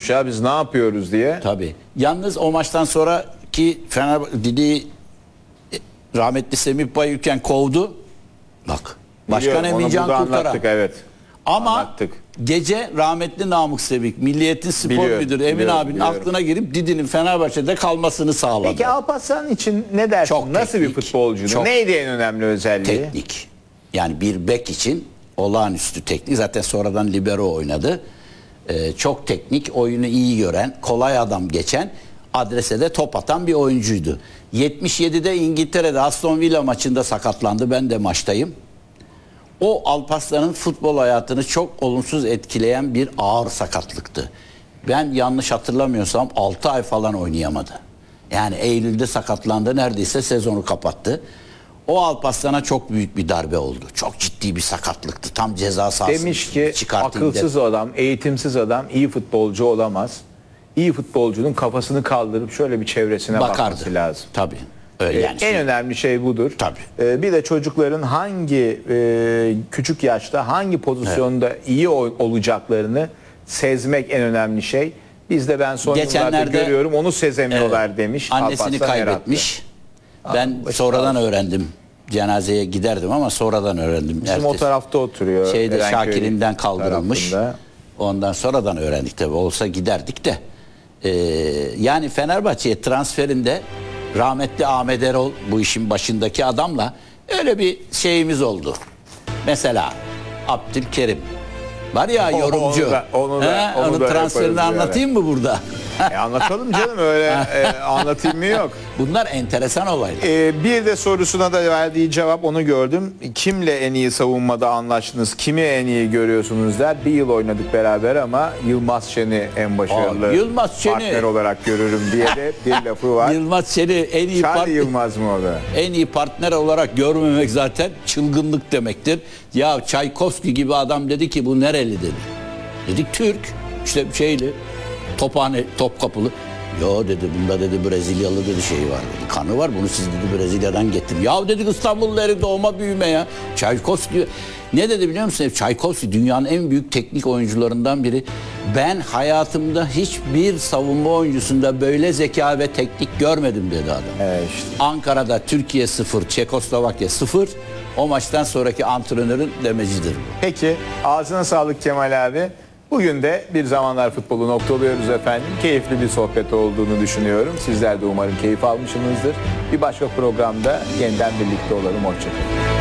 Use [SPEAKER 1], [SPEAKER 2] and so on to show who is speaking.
[SPEAKER 1] olmuş ya, biz ne yapıyoruz diye.
[SPEAKER 2] Tabii. Yalnız o maçtan sonraki Didi rahmetli Semih Bayülken kovdu. Bak. Başkan
[SPEAKER 1] Biliyorum, onu
[SPEAKER 2] Emincan
[SPEAKER 1] burada
[SPEAKER 2] Kurtaran.
[SPEAKER 1] anlattık, evet.
[SPEAKER 2] Ama
[SPEAKER 1] Anlattık.
[SPEAKER 2] gece rahmetli Namık Sevik, Milliyetin Spor
[SPEAKER 1] Biliyorum,
[SPEAKER 2] Müdürü Emin
[SPEAKER 1] biliyorum,
[SPEAKER 2] abinin
[SPEAKER 1] biliyorum.
[SPEAKER 2] aklına girip Didi'nin Fenerbahçe'de kalmasını sağladı.
[SPEAKER 1] Peki Alparslan için ne dersin?
[SPEAKER 2] Çok
[SPEAKER 1] Nasıl
[SPEAKER 2] teknik,
[SPEAKER 1] bir futbolcuydu?
[SPEAKER 2] çok
[SPEAKER 1] Neydi en önemli özelliği?
[SPEAKER 2] teknik. Yani bir bek için olağanüstü teknik. Zaten sonradan libero oynadı. Çok teknik, oyunu iyi gören, kolay adam geçen, adrese de top atan bir oyuncuydu. 77'de İngiltere'de Aston Villa maçında sakatlandı. Ben de maçtayım. O Alparslan'ın futbol hayatını çok olumsuz etkileyen bir ağır sakatlıktı. Ben yanlış hatırlamıyorsam 6 ay falan oynayamadı. Yani Eylül'de sakatlandı, neredeyse sezonu kapattı. O Alparslan'a çok büyük bir darbe oldu. Çok ciddi bir sakatlıktı. Tam ceza sahasında.
[SPEAKER 1] Demiş ki akılsız adam, eğitimsiz adam iyi futbolcu olamaz. İyi futbolcunun kafasını kaldırıp şöyle bir çevresine bakması lazım.
[SPEAKER 2] Tabii. Öyle yani.
[SPEAKER 1] En önemli şey budur.
[SPEAKER 2] Tabii.
[SPEAKER 1] Bir de çocukların hangi küçük yaşta hangi pozisyonda iyi olacaklarını sezmek en önemli şey. Biz de ben son yıllarda görüyorum onu sezemiyorlar demiş.
[SPEAKER 2] Annesini
[SPEAKER 1] Alparslan
[SPEAKER 2] kaybetmiş. Ben sonradan öğrendim. Cenazeye giderdim ama sonradan öğrendim.
[SPEAKER 1] Bizim o tarafta oturuyor.
[SPEAKER 2] Şakir'inden kaldırılmış.
[SPEAKER 1] Tarafında.
[SPEAKER 2] Ondan sonradan öğrendik tabii. Olsa giderdik de. Yani Fenerbahçe'ye transferinde rahmetli Ahmet Erol, bu işin başındaki adamla öyle bir şeyimiz oldu. Mesela Abdülkerim var ya, yorumcu. Onu transferini anlatayım mı burada?
[SPEAKER 1] Anlatalım canım, öyle anlatayım mı yok.
[SPEAKER 2] Bunlar enteresan olaylar.
[SPEAKER 1] Bir de sorusuna da verdiği cevap, onu gördüm. Kimle en iyi savunmada anlaştınız? Kimi en iyi görüyorsunuz der. Bir yıl oynadık beraber ama Yılmaz Şen'i en başarılı partner olarak görürüm diye de bir lafı var.
[SPEAKER 2] Yılmaz Şen'i en iyi
[SPEAKER 1] Yılmaz mı o da?
[SPEAKER 2] En iyi partner olarak görmemek zaten çılgınlık demektir. Ya Çaykovski gibi adam dedi ki bu nereli dedi. Dedik Türk. İşte şeyli. Tophane, Topkapılı. Yo dedi, bunda dedi Brezilyalı dedi şeyi var dedi. Kanı var, bunu siz dedi Brezilya'dan getirin. Ya dedik İstanbullu herif, doğma büyüme ya. Çaykovski ne dedi biliyor musun? Çaykovski dünyanın en büyük teknik oyuncularından biri. Ben hayatımda hiçbir savunma oyuncusunda böyle zeka ve teknik görmedim dedi adam.
[SPEAKER 1] Evet işte.
[SPEAKER 2] Ankara'da Türkiye 0, Çekoslovakya 0. O maçtan sonraki antrenörün demecidir bu.
[SPEAKER 1] Peki, ağzına sağlık Kemal abi. Bugün de Bir Zamanlar Futbolu noktalıyoruz efendim. Keyifli bir sohbet olduğunu düşünüyorum. Sizler de umarım keyif almışsınızdır. Bir başka programda yeniden birlikte olalım. Hoşçakalın.